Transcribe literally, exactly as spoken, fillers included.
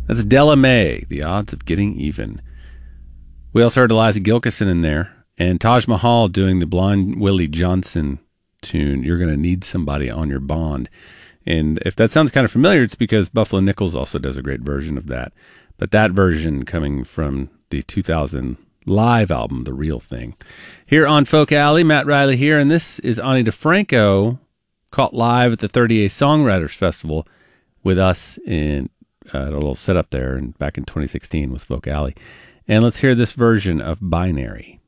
That's Della Mae, The Odds of Getting Even. We also heard Eliza Gilkison in there, and Taj Mahal doing the Blind Willie Johnson tune, You're Gonna Need Somebody on Your Bond. And if that sounds kind of familiar, it's because Buffalo Nichols also does a great version of that. But that version coming from the two thousand live album, The Real Thing. Here on Folk Alley, Matt Riley here, and this is Ani DeFranco, caught live at the thirty A Songwriters Festival with us in uh, a little setup there and back in twenty sixteen with Folk Alley. And let's hear this version of Binary.